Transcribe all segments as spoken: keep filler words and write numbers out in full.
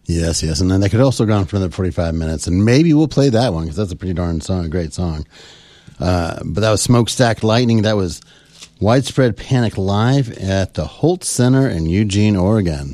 Yes, yes. And then they could also go on for another forty-five minutes. And maybe we'll play that one because that's a pretty darn song, a great song. Uh, but that was Smokestack Lightning. That was Widespread Panic live at the Holt Center in Eugene, Oregon.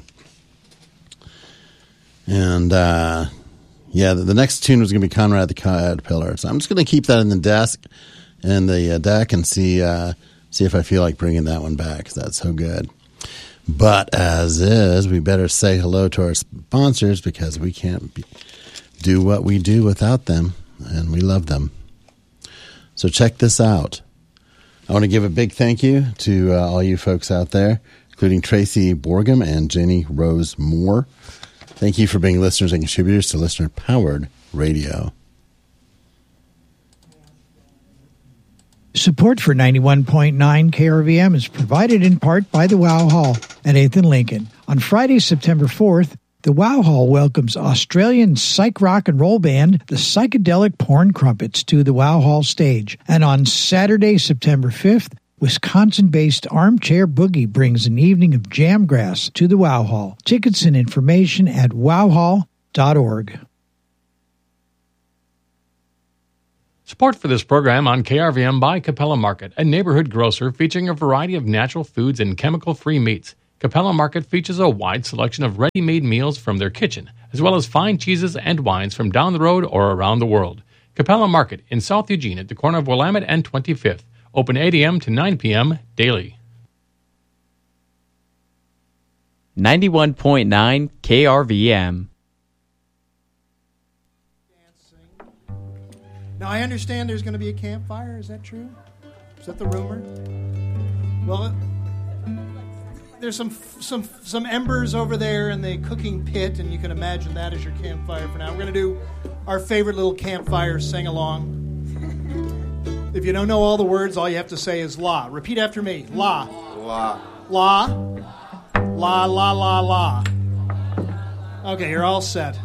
And, uh, yeah, the, the next tune was going to be Conrad the Caterpillar. So I'm just going to keep that in the desk, in the uh, deck, and see uh, see if I feel like bringing that one back because that's so good. But as is, we better say hello to our sponsors because we can't be, do what we do without them, and we love them. So check this out. I want to give a big thank you to uh, all you folks out there, including Tracy Borgham and Jenny Rose Moore. Thank you for being listeners and contributors to Listener-Powered Radio. Support for ninety-one point nine K R V M is provided in part by the Wow Hall at eighth and Lincoln. On Friday, September fourth, the Wow Hall welcomes Australian psych rock and roll band, the Psychedelic Porn Crumpets, to the Wow Hall stage. And on Saturday, September fifth, Wisconsin-based Armchair Boogie brings an evening of jamgrass to the Wow Hall. Tickets and information at wow hall dot org. Support for this program on K R V M by Capella Market, a neighborhood grocer featuring a variety of natural foods and chemical-free meats. Capella Market features a wide selection of ready-made meals from their kitchen, as well as fine cheeses and wines from down the road or around the world. Capella Market in South Eugene at the corner of Willamette and twenty-fifth. Open eight a.m. to nine p.m. daily. ninety-one point nine K R V M. Now, I understand there's going to be a campfire. Is that true? Is that the rumor? Well, there's some some some embers over there in the cooking pit, and you can imagine that as your campfire for now. We're going to do our favorite little campfire sing-along. If you don't know all the words, all you have to say is la. Repeat after me. La. La. La. La, la, la, la. Okay, you're all set.